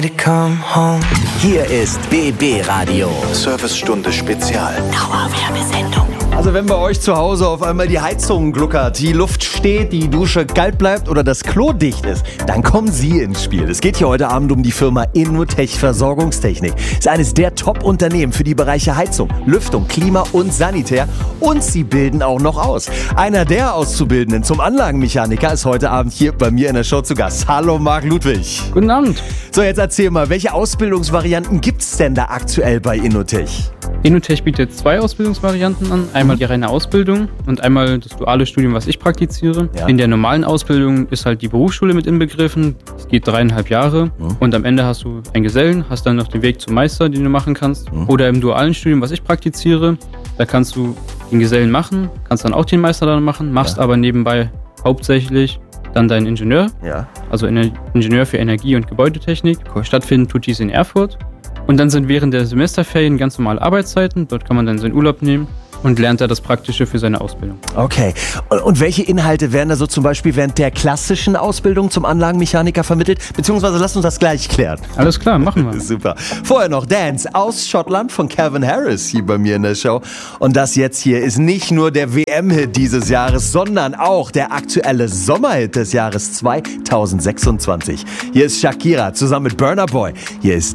Hier ist BB Radio. Servicestunde Spezial. Dauerwerbesendung. Also wenn bei euch zu Hause auf einmal die Heizung gluckert, die Luft steht, die Dusche kalt bleibt oder das Klo dicht ist, dann kommen Sie ins Spiel. Es geht hier heute Abend um die Firma Innotech Versorgungstechnik. Ist eines der Top-Unternehmen für die Bereiche Heizung, Lüftung, Klima und Sanitär. Und sie bilden auch noch aus. Einer der Auszubildenden zum Anlagenmechaniker ist heute Abend hier bei mir in der Show zu Gast. Hallo Marc Ludwig. Guten Abend. So, jetzt erzähl mal, welche Ausbildungsvarianten gibt es denn da aktuell bei Innotech? Innotech bietet 2 Ausbildungsvarianten an. Einmal die reine Ausbildung und einmal das duale Studium, was ich praktiziere. Ja. In der normalen Ausbildung ist halt die Berufsschule mit inbegriffen. Es geht 3,5 Jahre und am Ende hast du einen Gesellen, hast dann noch den Weg zum Meister, den du machen kannst. Oder im dualen Studium, was ich praktiziere, da kannst du den Gesellen machen, kannst dann auch den Meister dann machen, machst aber nebenbei hauptsächlich dann deinen Ingenieur, also Ingenieur für Energie- und Gebäudetechnik. Stattfinden tut dies in Erfurt. Und dann sind während der Semesterferien ganz normale Arbeitszeiten. Dort kann man dann seinen Urlaub nehmen und lernt da das Praktische für seine Ausbildung. Okay. Und welche Inhalte werden da so zum Beispiel während der klassischen Ausbildung zum Anlagenmechaniker vermittelt? Beziehungsweise lass uns das gleich klären. Alles klar, machen wir. Super. Vorher noch Dance aus Schottland von Calvin Harris hier bei mir in der Show. Und das jetzt hier ist nicht nur der WM-Hit dieses Jahres, sondern auch der aktuelle Sommerhit des Jahres 2026. Hier ist Shakira zusammen mit Burna Boy. Hier ist